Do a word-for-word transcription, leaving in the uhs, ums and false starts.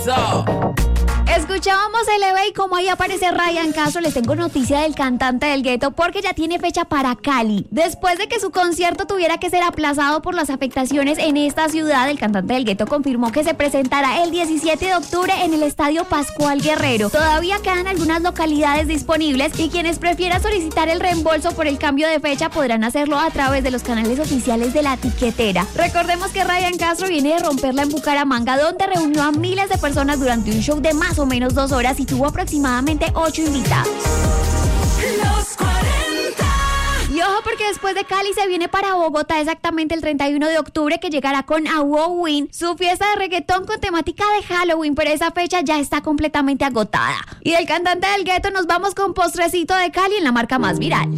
Eso. Escuchábamos el E B y como ahí aparece Ryan Castro, les tengo noticia del cantante del gueto porque ya tiene fecha para Cali. Después de que su concierto tuviera que ser aplazado por las afectaciones en esta ciudad, el cantante del gueto confirmó que se presentará el diecisiete de octubre en el Estadio Pascual Guerrero. Todavía quedan algunas localidades disponibles y quienes prefieran solicitar el reembolso por el cambio de fecha podrán hacerlo a través de los canales oficiales de la tiquetera. Recordemos que Ryan Castro viene de romperla en Bucaramanga, donde reunió a miles de personas durante un show de más o menos dos horas y tuvo aproximadamente ocho invitados. Los cuarenta. Y ojo porque después de Cali se viene para Bogotá exactamente el treinta y uno de octubre, que llegará con Halloween, su fiesta de reggaetón con temática de Halloween, pero esa fecha ya está completamente agotada. Y del cantante del gueto nos vamos con Postrecito de Cali en la marca más viral.